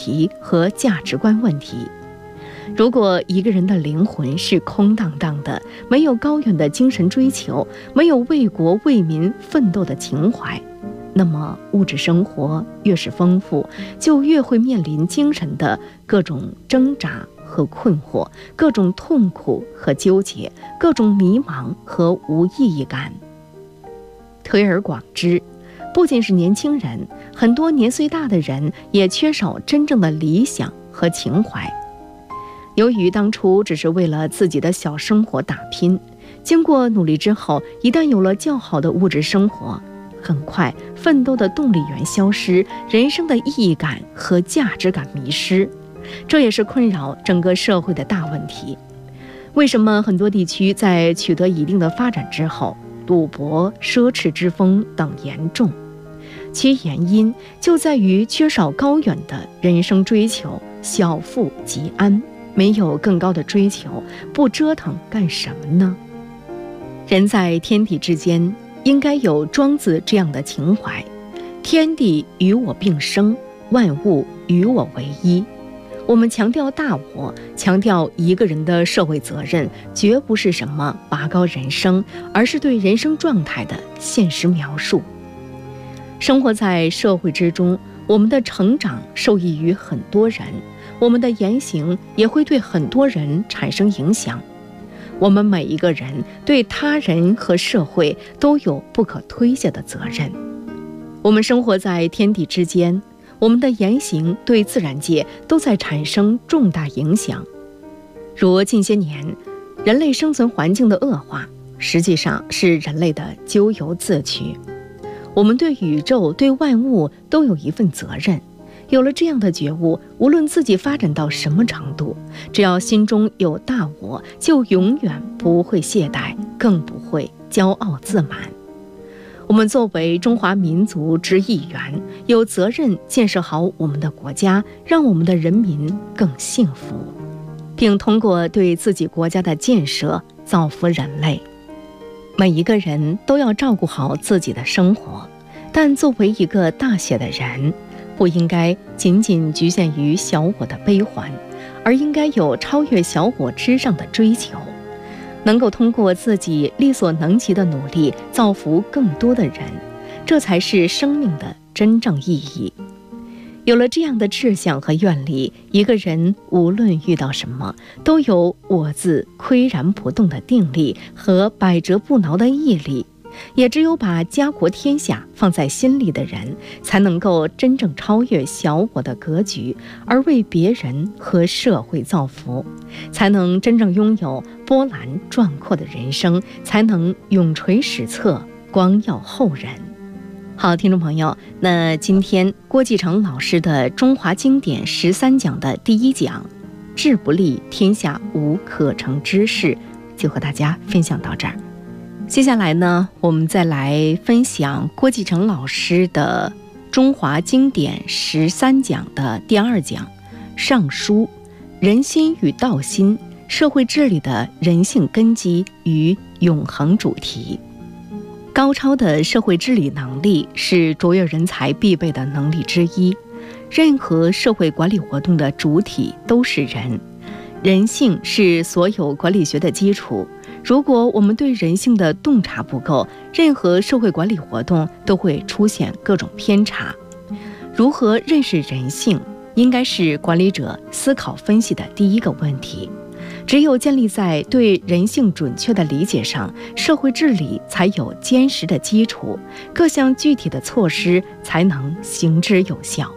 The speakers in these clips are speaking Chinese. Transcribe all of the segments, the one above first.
题和价值观问题。如果一个人的灵魂是空荡荡的，没有高远的精神追求，没有为国为民奋斗的情怀，那么物质生活越是丰富，就越会面临精神的各种挣扎和困惑，各种痛苦和纠结，各种迷茫和无意义感。推而广之，不仅是年轻人，很多年岁大的人也缺少真正的理想和情怀。由于当初只是为了自己的小生活打拼，经过努力之后，一旦有了较好的物质生活，很快奋斗的动力源消失，人生的意义感和价值感迷失，这也是困扰整个社会的大问题。为什么很多地区在取得一定的发展之后，赌博、奢侈之风等严重？其原因就在于缺少高远的人生追求，小富即安，没有更高的追求，不折腾干什么呢？人在天地之间，应该有庄子这样的情怀：天地与我并生，万物与我为一。我们强调大我，强调一个人的社会责任，绝不是什么拔高人生，而是对人生状态的现实描述。生活在社会之中，我们的成长受益于很多人，我们的言行也会对很多人产生影响。我们每一个人对他人和社会都有不可推卸的责任。我们生活在天地之间，我们的言行对自然界都在产生重大影响。如近些年人类生存环境的恶化，实际上是人类的咎由自取。我们对宇宙、对万物都有一份责任。有了这样的觉悟，无论自己发展到什么程度，只要心中有大我，就永远不会懈怠，更不会骄傲自满。我们作为中华民族之一员，有责任建设好我们的国家，让我们的人民更幸福，并通过对自己国家的建设造福人类。每一个人都要照顾好自己的生活，但作为一个大写的人，不应该仅仅局限于小我的悲欢，而应该有超越小我之上的追求，能够通过自己力所能及的努力造福更多的人，这才是生命的真正意义。有了这样的志向和愿力，一个人无论遇到什么，都有我字岿然不动的定力和百折不挠的毅力。也只有把家国天下放在心里的人，才能够真正超越小我的格局，而为别人和社会造福，才能真正拥有波澜壮阔的人生，才能永垂史册，光耀后人。好，听众朋友，那今天郭继承老师的中华经典13讲的第1讲，志不立，天下无可成之事，就和大家分享到这儿。接下来呢，我们再来分享郭继承老师的中华经典13讲的第2讲，上书，人心与道心，社会治理的人性根基与永恒主题。高超的社会治理能力是卓越人才必备的能力之一。任何社会管理活动的主体都是人，人性是所有管理学的基础。如果我们对人性的洞察不够，任何社会管理活动都会出现各种偏差。如何认识人性，应该是管理者思考分析的第一个问题。只有建立在对人性准确的理解上，社会治理才有坚实的基础，各项具体的措施才能行之有效。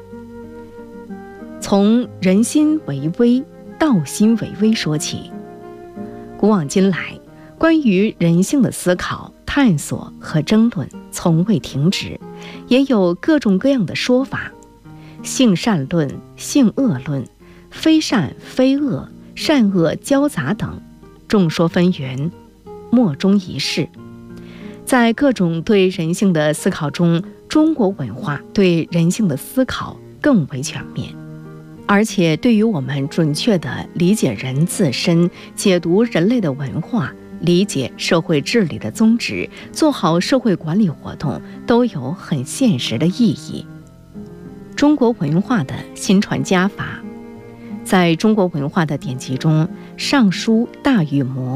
从人心为微，道心为微说起。古往今来，关于人性的思考、探索和争论从未停止，也有各种各样的说法，性善论、性恶论、非善非恶、善恶交杂等，众说纷纭，莫衷一是。在各种对人性的思考中，中国文化对人性的思考更为全面，而且对于我们准确地理解人自身、解读人类的文化、理解社会治理的宗旨、做好社会管理活动，都有很现实的意义。 中国文化的新传家法。在中国文化的典籍中，尚书大禹谟